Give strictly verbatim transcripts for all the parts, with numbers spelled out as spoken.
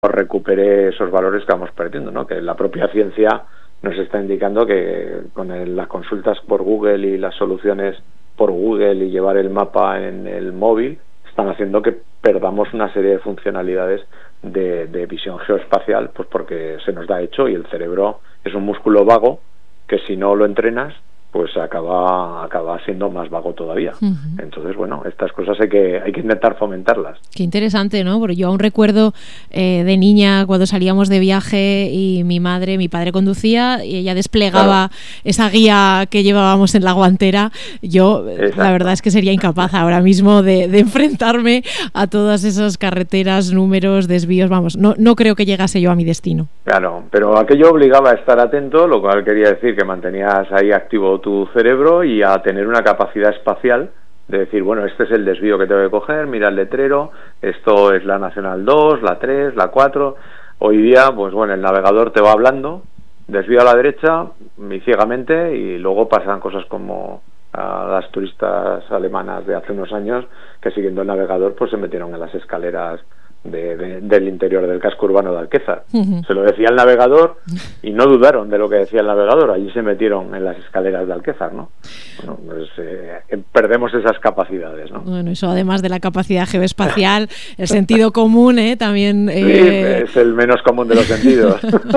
recupere esos valores que vamos perdiendo, ¿no? Que la propia ciencia nos está indicando que con el, las consultas por Google y las soluciones por Google y llevar el mapa en el móvil están haciendo que perdamos una serie de funcionalidades de, de visión geoespacial, pues porque se nos da hecho y el cerebro es un músculo vago que si no lo entrenas pues acaba acaba siendo más vago todavía. Uh-huh. Entonces, bueno, estas cosas hay que hay que intentar fomentarlas. Qué interesante, ¿no? Porque yo aún recuerdo eh, de niña cuando salíamos de viaje y mi madre, mi padre conducía y ella desplegaba claro. esa guía que llevábamos en la guantera. Yo, Exacto. la verdad es que sería incapaz ahora mismo de, de enfrentarme a todas esas carreteras, números, desvíos. Vamos, no, no creo que llegase yo a mi destino. Claro, pero aquello obligaba a estar atento, lo cual quería decir que mantenías ahí activo tu cerebro y a tener una capacidad espacial de decir, bueno, este es el desvío que tengo que coger, mira el letrero, esto es la Nacional dos, la tres, la cuatro. Hoy día, pues bueno, el navegador te va hablando, desvío a la derecha y ciegamente, y luego pasan cosas como a las turistas alemanas de hace unos años que siguiendo el navegador pues se metieron en las escaleras De, de, del interior del casco urbano de Alquézar. Uh-huh. Se lo decía el navegador y no dudaron de lo que decía el navegador, allí se metieron en las escaleras de Alquézar, ¿no? Bueno, pues eh, perdemos esas capacidades, ¿no? Bueno, eso además de la capacidad geoespacial, el sentido común, ¿eh? También... Eh... Sí, es el menos común de los sentidos.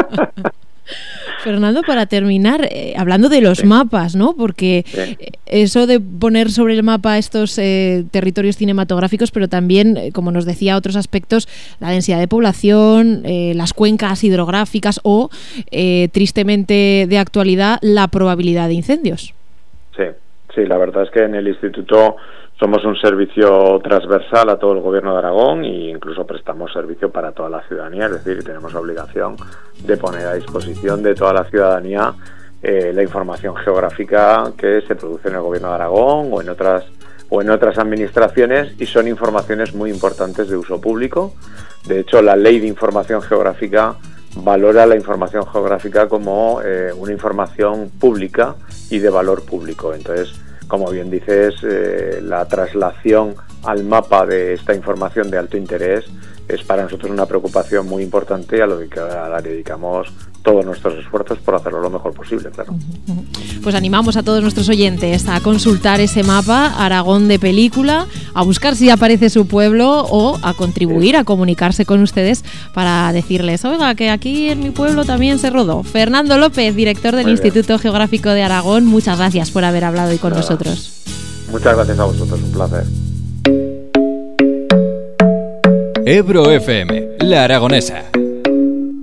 Fernando, para terminar, eh, hablando de los sí. mapas, ¿no? Porque sí. eso de poner sobre el mapa estos eh, territorios cinematográficos, pero también, eh, como nos decía, otros aspectos, la densidad de población, eh, las cuencas hidrográficas o, eh, tristemente de actualidad, la probabilidad de incendios. Sí, sí, la verdad es que en el Instituto somos un servicio transversal a todo el Gobierno de Aragón e incluso prestamos servicio para toda la ciudadanía, es decir, tenemos obligación de poner a disposición de toda la ciudadanía eh, la información geográfica que se produce en el Gobierno de Aragón o en otras o en otras administraciones, y son informaciones muy importantes de uso público. De hecho, la Ley de Información Geográfica valora la información geográfica como eh, una información pública y de valor público. Entonces, como bien dices, eh, la traslación al mapa de esta información de alto interés es para nosotros una preocupación muy importante, a lo que a la que dedicamos todos nuestros esfuerzos por hacerlo lo mejor posible, claro. Pues animamos a todos nuestros oyentes a consultar ese mapa Aragón de película, a buscar si aparece su pueblo o a contribuir, sí. a comunicarse con ustedes para decirles, oiga, que aquí en mi pueblo también se rodó. Fernando López, director del muy Instituto bien. Geográfico de Aragón, muchas gracias por haber hablado hoy con Nada. nosotros. Muchas gracias a vosotros, un placer. Ebro F M, La Aragonesa.